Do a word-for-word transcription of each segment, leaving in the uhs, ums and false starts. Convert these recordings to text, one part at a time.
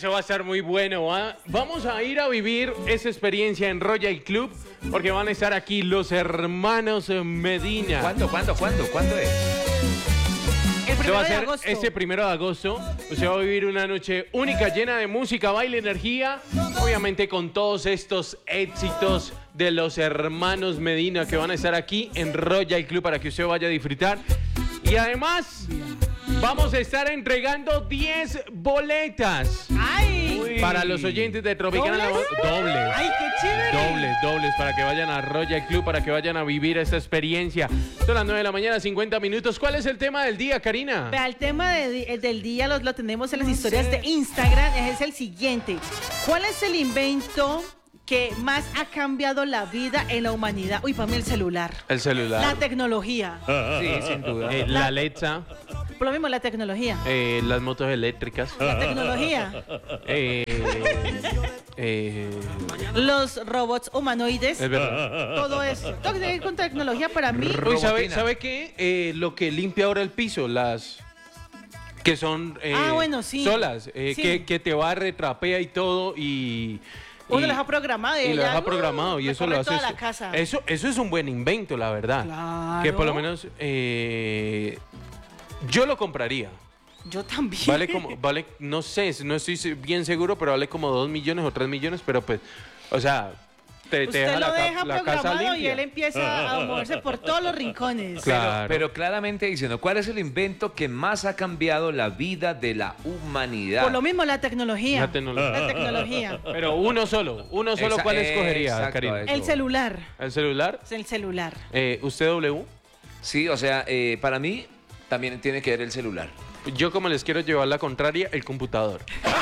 eso va a estar muy bueno, ¿ah? Vamos a ir a vivir esa experiencia en Royal Club porque van a estar aquí los hermanos Medina. ¿Cuándo, cuándo, cuándo? ¿Cuándo es? El Se va primero a de hacer agosto. ese primero de agosto. Usted va a vivir una noche única, llena de música, baile, energía. Obviamente con todos estos éxitos de los hermanos Medina que van a estar aquí en Royal Club para que usted vaya a disfrutar. Y además, vamos a estar entregando diez boletas. ¡Ay! Uy. Para los oyentes de Tropicana. ¿Dobles? Dobles. ¡Ay, qué chévere! Dobles, dobles, para que vayan a Royal Club, para que vayan a vivir esta experiencia. Son las nueve de la mañana, cincuenta minutos. ¿Cuál es el tema del día, Karina? Vea, el tema de di- el del día lo, lo tenemos en las historias de Instagram. Es el siguiente. ¿Cuál es el invento que más ha cambiado la vida en la humanidad? Uy, para mí el celular. El La celular. tecnología. Sí, sin duda. Eh, la Alexa, Por lo mismo, la tecnología. eh, las motos eléctricas, La tecnología. eh, eh, Los robots humanoides. es verdad. Todo eso. Todo lo que tiene que ver con tecnología para mí. Uy, ¿sabe, Robotina. ¿sabe qué? Eh, lo que limpia ahora el piso, las que son eh, Ah, bueno, sí. solas, eh, Sí. que, que te barre, trapea y todo y... Uno y- lo deja programado y, y lo ella, deja uh, programado y eso lo recorre hace. toda la casa. Eso, eso es un buen invento, la verdad. Claro. Que por lo menos eh, yo lo compraría. Yo también. Vale como, vale, no sé, no estoy se- bien seguro, pero vale como dos millones o tres millones, pero pues, o sea, te, te Usted deja lo la, ca- deja la casa programado y limpia. él empieza a moverse por todos los rincones. Claro. Pero claramente diciendo, ¿cuál es el invento que más ha cambiado la vida de la humanidad? Por lo mismo la tecnología. La tecnología. La tecnología. Pero uno solo, uno solo, Exa- ¿cuál escogería, exacto, Karina? eso. El celular. ¿El celular? Es el celular. Eh, ¿Usted W? Sí, o sea, eh, para mí también tiene que ver el celular. Yo como les quiero llevar la contraria, el computador.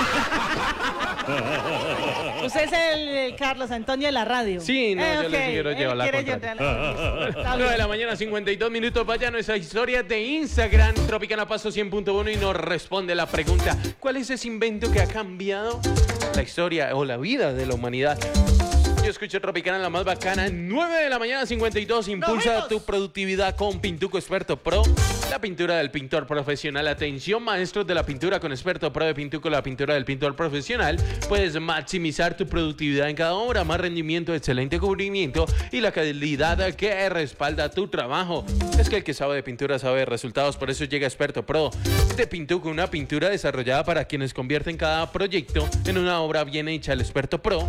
Usted es el, el Carlos Antonio de la radio. Sí, no, yo le ok. quiero Él llevar la quiere contraria. llevar- Está nueve de bien. la mañana, cincuenta y dos minutos. Vaya a nuestra historia de Instagram, Tropicana Paso cien punto uno, y nos responde la pregunta: ¿cuál es ese invento que ha cambiado la historia o la vida de la humanidad? Yo escucho Tropicana, la más bacana. nueve de la mañana, cincuenta y dos. Impulsa vemos! tu productividad con Pintuco Experto Pro. La pintura del pintor profesional. Atención, maestros de la pintura con Experto Pro de Pintuco, la pintura del pintor profesional. Puedes maximizar tu productividad en cada obra, más rendimiento, excelente cubrimiento y la calidad que respalda tu trabajo. Es que el que sabe de pintura sabe de resultados, por eso llega Experto Pro de Pintuco, una pintura desarrollada para quienes convierten cada proyecto en una obra bien hecha. El Experto Pro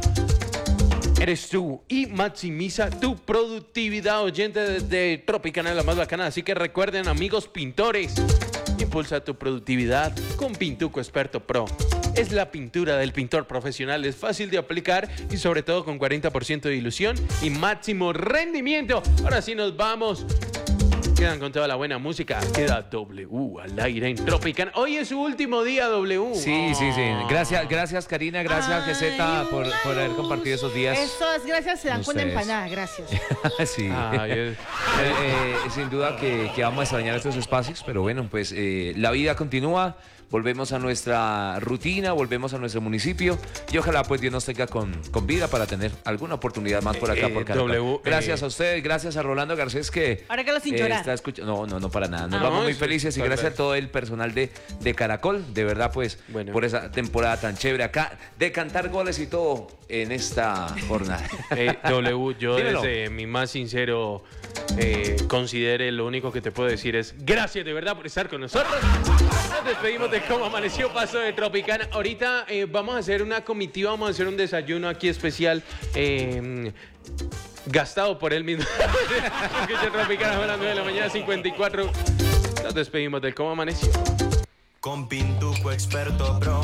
eres tú y maximiza tu productividad, oyente de, de Tropicana, la más bacana. Así que recuerden, amigos pintores, impulsa tu productividad con Pintuco Experto Pro. Es la pintura del pintor profesional, es fácil de aplicar y sobre todo con cuarenta por ciento de dilución y máximo rendimiento. Ahora sí nos vamos. Quedan con toda la buena música. Queda W al aire en Tropicana. Hoy es su último día, W. Sí, sí, sí. Ah. Gracias, gracias Karina, gracias G Z por, por haber compartido esos días. Estas gracias se dan con Ustedes. empanada, gracias. Sí. Ay, es- Eh, eh, sin duda que, que vamos a extrañar estos espacios, pero bueno, pues eh, la vida continúa, volvemos a nuestra rutina, volvemos a nuestro municipio y ojalá pues Dios nos tenga con, con vida para tener alguna oportunidad más por acá, Eh, por Caracol. W, Gracias eh. a ustedes, gracias a Rolando Garcés que Ahora que lo sin eh, llorar. está escuchando. No, no, no para nada. Nos Ah, vamos no, muy eso felices es y gracias a perfecto. todo el personal de, de Caracol, de verdad pues Bueno. por esa temporada tan chévere acá, de cantar goles y todo en esta jornada. Eh, W, yo Dímelo. desde mi más sincero eh, considere, lo único que te puedo decir es gracias de verdad por estar con nosotros. Nos despedimos de Cómo Amaneció Paso de Tropicana. Ahorita eh, vamos a hacer una comitiva, vamos a hacer un desayuno aquí especial. eh, Gastado por él mismo. Escucha Tropicana, son las nueve de la mañana, cincuenta y cuatro. Nos despedimos del Cómo Amaneció. Con Pintuco Experto Pro,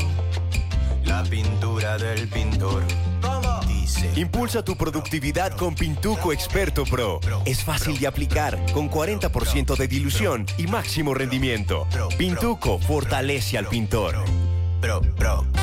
la pintura del pintor. Dice. Impulsa tu productividad con Pintuco Experto Pro. Es fácil de aplicar, con cuarenta por ciento de dilución y máximo rendimiento. Pintuco fortalece al pintor. Pro, pro.